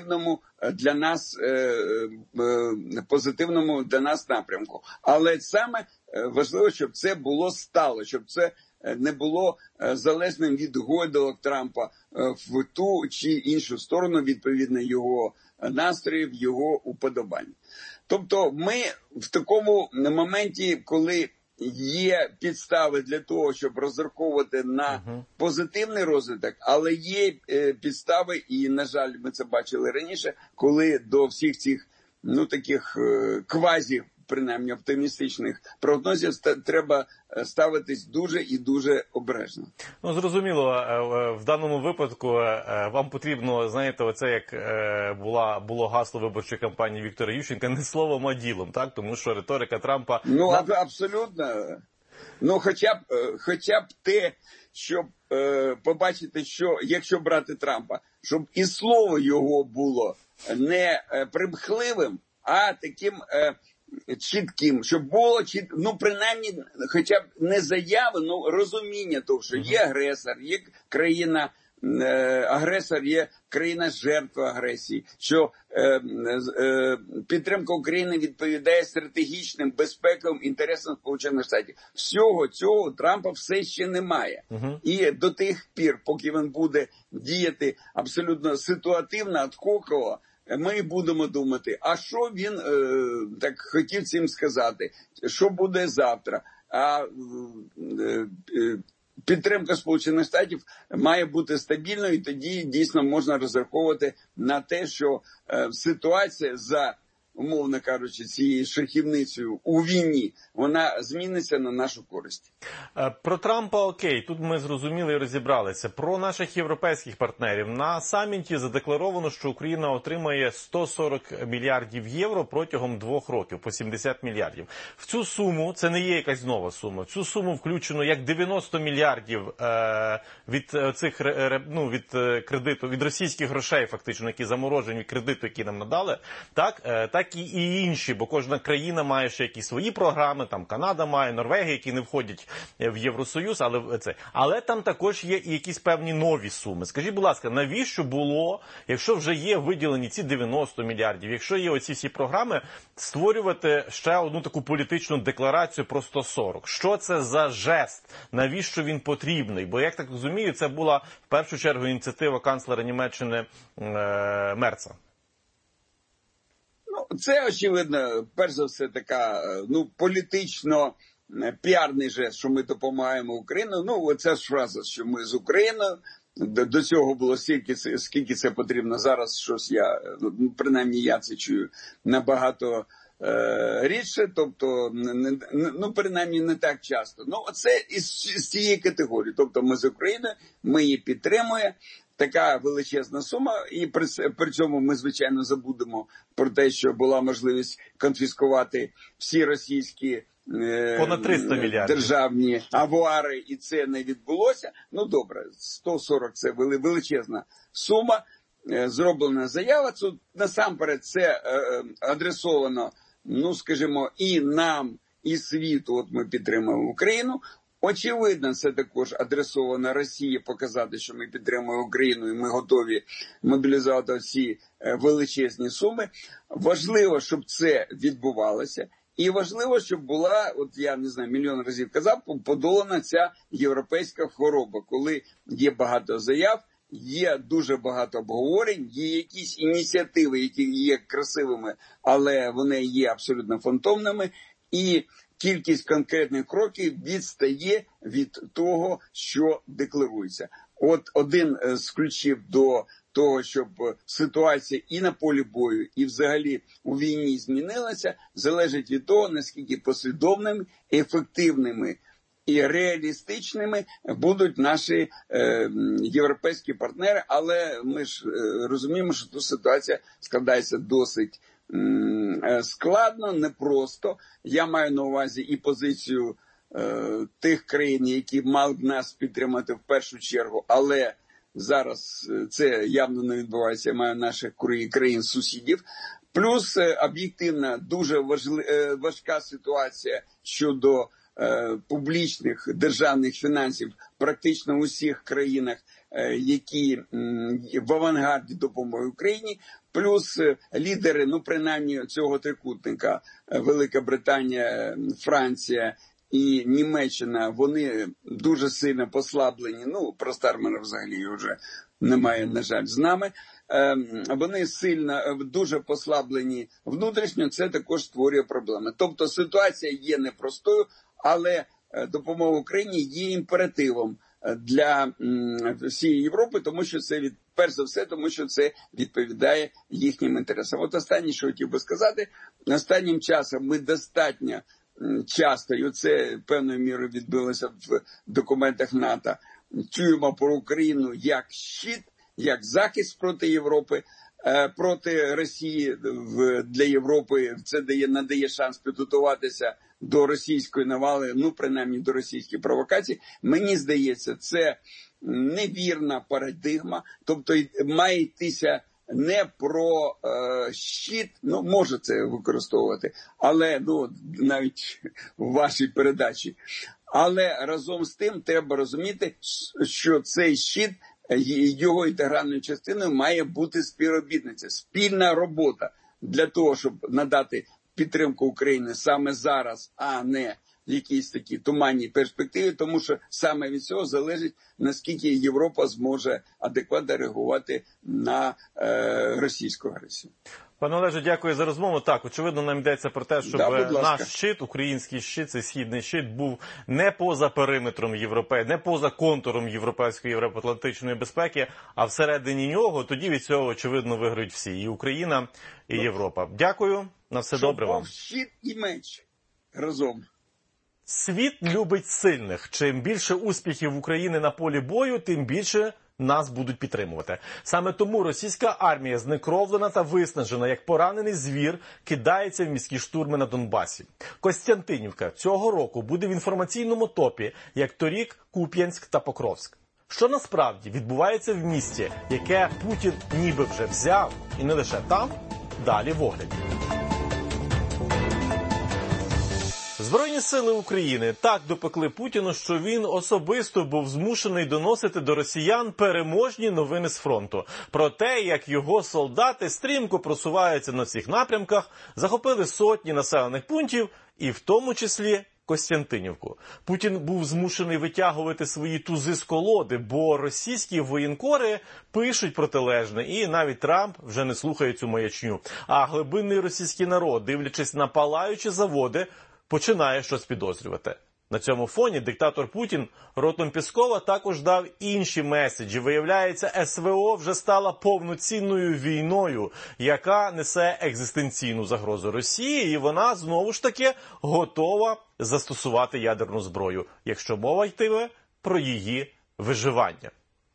позитивному для нас напрямку. Але саме важливо, щоб це було стало, щоб це не було залежним від гойдалок Трампа в ту чи іншу сторону, відповідно його настроїв, його уподобань. Тобто ми в такому моменті, коли є підстави для того, щоб розраховувати на позитивний розвиток, але є підстави, і, на жаль, ми це бачили раніше, коли до всіх цих, таких квазі, принаймні оптимістичних прогнозів, треба ставитись дуже і дуже обережно. Зрозуміло, в даному випадку вам потрібно, знаєте, оце як було гасло виборчої кампанії Віктора Ющенка, не словом, а ділом, так? Тому що риторика Трампа... Абсолютно. Хоча б те, щоб побачити, що, якщо брати Трампа, щоб і слово його було не примхливим, а таким... чітким, щоб було принаймні, хоча б не заяви, розуміння того, що є агресор, є країна агресор, є країна жертва агресії, що підтримка України відповідає стратегічним безпековим інтересам Сполучених Штатів. Всього цього Трампа все ще немає. І до тих пір, поки він буде діяти абсолютно ситуативно, адхоково, ми будемо думати, а що він так хотів цим сказати, що буде завтра. А підтримка Сполучених Штатів має бути стабільною, і тоді дійсно можна розраховувати на те, що ситуація за, умовно кажучи, цією шахівницею у війні, вона зміниться на нашу користь. Про Трампа окей, тут ми зрозуміли і розібралися. Про наших європейських партнерів. На саміті задекларовано, що Україна отримає 140 мільярдів євро протягом 2 років, по 70 мільярдів. В цю суму, це не є якась нова сума, в цю суму включено як 90 мільярдів від цих, від кредиту, від російських грошей фактично, які заморожені від кредиту, які нам надали, так і інші, бо кожна країна має ще якісь свої програми, там Канада має, Норвегія, які не входять в Євросоюз, але там також є і якісь певні нові суми. Скажіть, будь ласка, навіщо було, якщо вже є виділені ці 90 мільярдів, якщо є оці всі програми, створювати ще одну таку політичну декларацію про 140? Що це за жест? Навіщо він потрібний? Бо, як так розумію, це була в першу чергу ініціатива канцлера Німеччини Мерца. Це, очевидно, перш за все, така, політично-піарний жест, що ми допомагаємо Україні. Оця ж фраза, що ми з Україною, до цього було скільки це потрібно. Зараз щось принаймні я це чую набагато рідше, тобто, принаймні не так часто. Оце з цієї категорії. Тобто ми з Україною, ми її підтримуємо. Така величезна сума, і при цьому ми, звичайно, забудемо про те, що була можливість конфіскувати всі російські понад 300 мільярдів державні авуари, і це не відбулося. Добре, 140 – це величезна сума, зроблена заява. Насамперед це адресовано, скажімо, і нам, і світу. От ми підтримуємо Україну. Очевидно, це також адресовано Росії, показати, що ми підтримуємо Україну і ми готові мобілізувати ці величезні суми. Важливо, щоб це відбувалося. І важливо, щоб була, я не знаю, мільйон разів казав, подолана ця європейська хвороба, коли є багато заяв, є дуже багато обговорень, є якісь ініціативи, які є красивими, але вони є абсолютно фантомними, і кількість конкретних кроків відстає від того, що декларується. Один з ключів до того, щоб ситуація і на полі бою, і взагалі у війні змінилася, залежить від того, наскільки послідовними, ефективними і реалістичними будуть наші європейські партнери. Але ми ж розуміємо, що тут ситуація складається досить складно, непросто. Я маю на увазі і позицію тих країн, які мали б нас підтримати в першу чергу, але зараз це явно не відбувається, я маю наших країн-сусідів. Плюс об'єктивна, дуже важка ситуація щодо публічних державних фінансів практично у всіх країнах, які в авангарді допомоги Україні. Плюс лідери, принаймні цього трикутника, Велика Британія, Франція і Німеччина, вони дуже сильно послаблені. Про Стармера взагалі вже немає, на жаль, з нами. Вони сильно, дуже послаблені внутрішньо, це також створює проблеми. Тобто ситуація є непростою, але допомога Україні є імперативом для всієї Європи, тому що це, перш за все, тому що це відповідає їхнім інтересам. Останнє, що хотів би сказати, останнім часом ми достатньо часто, і це певною мірою відбилося в документах НАТО, чуємо про Україну як щит, як захист проти Європи, проти Росії для Європи. Це надає шанс підготуватися до російської навали, принаймні до російських провокацій. Мені здається, це невірна парадигма, тобто має йтися не про щит, може це використовувати, але навіть в вашій передачі. Але разом з тим треба розуміти, що цей щит, його інтегральною частиною має бути співробітниця, спільна робота для того, щоб надати підтримку України саме зараз, а не в якійсь такій туманній перспективі, тому що саме від цього залежить, наскільки Європа зможе адекватно реагувати на російську агресію. Пане Олеже, дякую за розмову. Так, очевидно, нам йдеться про те, щоб наш щит, український щит, цей східний щит, був не поза периметром не поза контуром європейської євроатлантичної безпеки, а всередині нього. Тоді від цього, очевидно, виграють всі. І Україна, і Європа. Дякую. На все добре вам. Щит і меч разом. Світ любить сильних. Чим більше успіхів України на полі бою, тим більше нас будуть підтримувати. Саме тому російська армія, знекровлена та виснажена, як поранений звір, кидається в міські штурми на Донбасі. Костянтинівка цього року буде в інформаційному топі, як торік Куп'янськ та Покровськ. Що насправді відбувається в місті, яке Путін ніби вже взяв, і не лише там, далі в огляді. Збройні сили України так допекли Путіну, що він особисто був змушений доносити до росіян переможні новини з фронту. Про те, як його солдати стрімко просуваються на всіх напрямках, захопили сотні населених пунктів, і в тому числі Костянтинівку. Путін був змушений витягувати свої тузи з колоди, бо російські воєнкори пишуть протилежне, і навіть Трамп вже не слухає цю маячню. А глибинний російський народ, дивлячись на палаючі заводи, починає щось підозрювати. На цьому фоні диктатор Путін ротом Пєскова також дав інші меседжі. Виявляється, СВО вже стала повноцінною війною, яка несе екзистенційну загрозу Росії, і вона знову ж таки готова застосувати ядерну зброю, якщо мова йтиме про її виживання.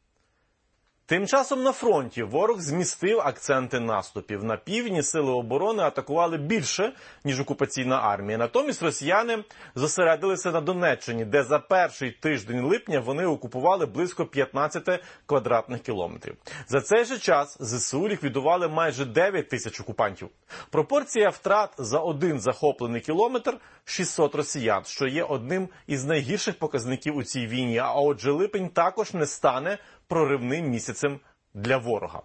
Тим часом на фронті ворог змістив акценти наступів. На півдні сили оборони атакували більше, ніж окупаційна армія. Натомість росіяни зосередилися на Донеччині, де за перший тиждень липня вони окупували близько 15 квадратних кілометрів. За цей же час ЗСУ ліквідували майже 9 тисяч окупантів. Пропорція втрат за один захоплений кілометр – 600 росіян, що є одним із найгірших показників у цій війні. А отже, липень також не стане проривним місяцем для ворога.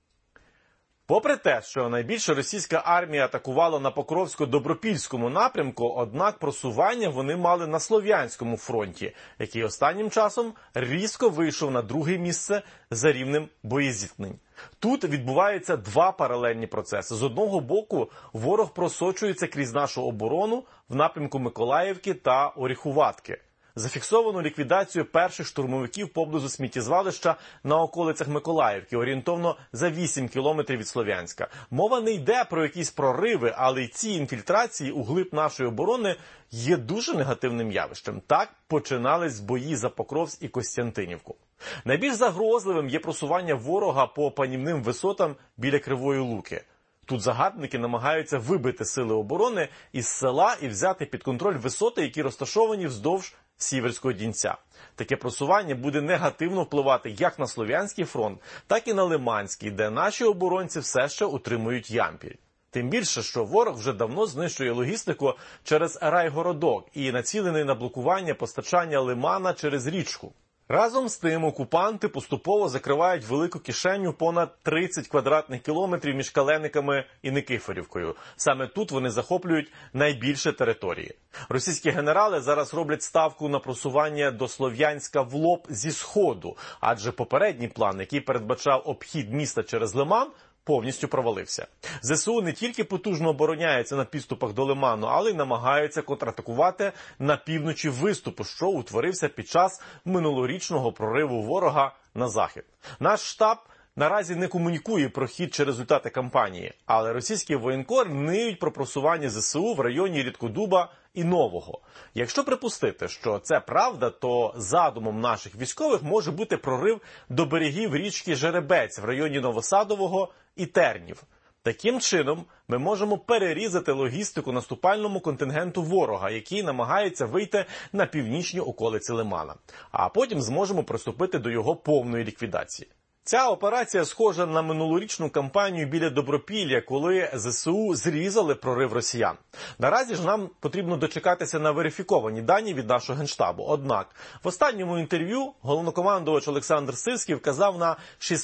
Попри те, що найбільше російська армія атакувала на Покровсько-Добропільському напрямку, однак просування вони мали на Слов'янському фронті, який останнім часом різко вийшов на друге місце за рівнем боєзіткнень. Тут відбуваються два паралельні процеси. З одного боку, ворог просочується крізь нашу оборону в напрямку Миколаївки та Оріхуватки. Зафіксовано ліквідацію перших штурмовиків поблизу сміттєзвалища на околицях Миколаївки, орієнтовно за 8 кілометрів від Слов'янська. Мова не йде про якісь прориви, але й ці інфільтрації у глиб нашої оборони є дуже негативним явищем. Так починались бої за Покровськ і Костянтинівку. Найбільш загрозливим є просування ворога по панівним висотам біля Кривої Луки. Тут загарбники намагаються вибити сили оборони із села і взяти під контроль висоти, які розташовані вздовж Сіверського Дінця. Таке просування буде негативно впливати як на Слов'янський фронт, так і на Лиманський, де наші оборонці все ще утримують Ямпіль. Тим більше, що ворог вже давно знищує логістику через Райгородок і націлений на блокування постачання Лимана через річку. Разом з тим, окупанти поступово закривають велику кишеню понад 30 квадратних кілометрів між Калениками і Никифорівкою. Саме тут вони захоплюють найбільше території. Російські генерали зараз роблять ставку на просування до Слов'янська в лоб зі сходу, адже попередній план, який передбачав обхід міста через Лиман, повністю провалився. ЗСУ не тільки потужно обороняється на підступах до Лиману, але й намагаються контратакувати на півночі виступу, що утворився під час минулорічного прориву ворога на захід. Наш штаб наразі не комунікує про хід чи результати кампанії, але російські воєнкор ниють про просування ЗСУ в районі Рідкодуба і Нового. Якщо припустити, що це правда, то задумом наших військових може бути прорив до берегів річки Жеребець в районі Новосадового і Тернів. Таким чином, ми можемо перерізати логістику наступальному контингенту ворога, який намагається вийти на північні околиці Лимана. А потім зможемо приступити до його повної ліквідації. Ця операція схожа на минулорічну кампанію біля Добропілля, коли ЗСУ зрізали прорив росіян. Наразі ж нам потрібно дочекатися на верифіковані дані від нашого Генштабу. Однак, в останньому інтерв'ю головнокомандувач Олександр Сирський вказав на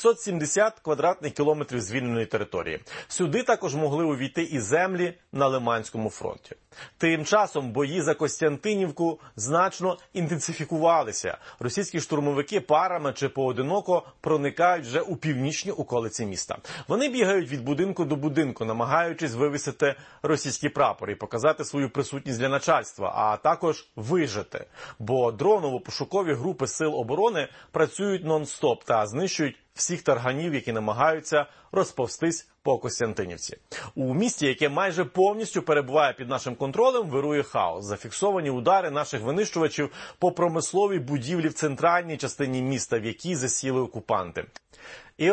670 квадратних кілометрів звільненої території. Сюди також могли увійти і землі на Лиманському фронті. Тим часом бої за Костянтинівку значно інтенсифікувалися. Російські штурмовики парами чи поодиноко проникають вже у північні околиці міста. Вони бігають від будинку до будинку, намагаючись вивісити російський прапор і показати свою присутність для начальства, а також вижити. Бо дроново-пошукові групи сил оборони працюють нон-стоп та знищують всіх тарганів, які намагаються розповстись по Костянтинівці. У місті, яке майже повністю перебуває під нашим контролем, вирує хаос. Зафіксовані удари наших винищувачів по промисловій будівлі в центральній частині міста, в якій засіли окупанти.